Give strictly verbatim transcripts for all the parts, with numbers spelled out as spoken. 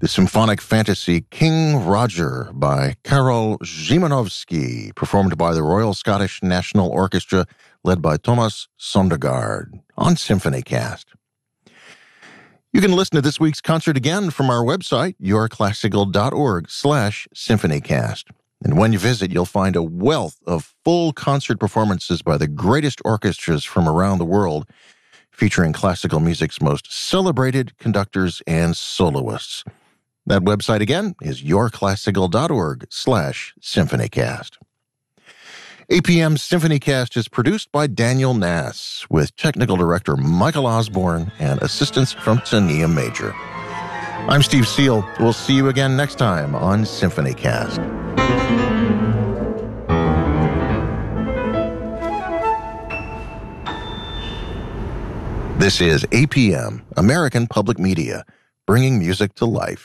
the symphonic fantasy King Roger by Karol Szymanowski, performed by the Royal Scottish National Orchestra, led by Thomas Sondergaard, on SymphonyCast. You can listen to this week's concert again from our website, yourclassical.org slash symphonycast. And when you visit, you'll find a wealth of full concert performances by the greatest orchestras from around the world, featuring classical music's most celebrated conductors and soloists. That website again is yourclassical.org slash symphonycast. A P M's SymphonyCast is produced by Daniel Nass, with technical director Michael Osborne and assistance from Tania Major. I'm Steve Seal. We'll see you again next time on SymphonyCast. This is A P M, American Public Media, bringing music to life.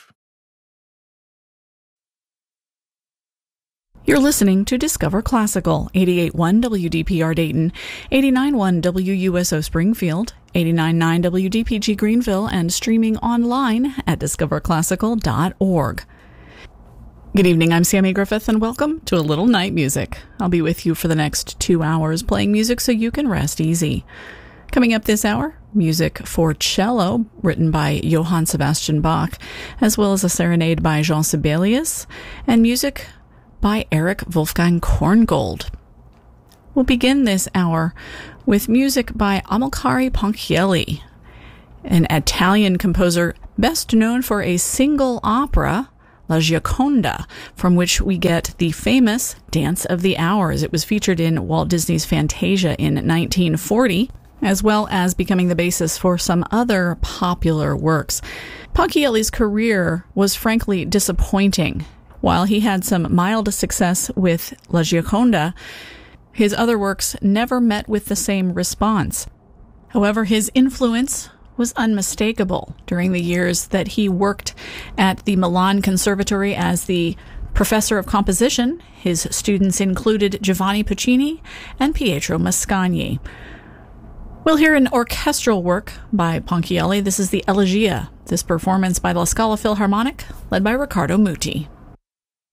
You're listening to Discover Classical, eighty-eight point one W D P R Dayton, eighty-nine point one W U S O Springfield, eighty-nine point nine W D P G Greenville, and streaming online at discover classical dot org. Good evening, I'm Sammy Griffith, and welcome to A Little Night Music. I'll be with you for the next two hours playing music so you can rest easy. Coming up this hour, music for cello, written by Johann Sebastian Bach, as well as a serenade by Jean Sibelius, and music by Eric Wolfgang Korngold. We'll begin this hour with music by Amilcare Ponchielli, an Italian composer best known for a single opera, La Gioconda, from which we get the famous Dance of the Hours. It was featured in Walt Disney's Fantasia in nineteen forty, as well as becoming the basis for some other popular works. Ponchielli's career was frankly disappointing. While he had some mild success with La Gioconda, his other works never met with the same response. However, his influence was unmistakable during the years that he worked at the Milan Conservatory as the professor of composition. His students included Giovanni Puccini and Pietro Mascagni. We'll hear an orchestral work by Ponchielli. This is the Elegia, this performance by La Scala Philharmonic, led by Riccardo Muti.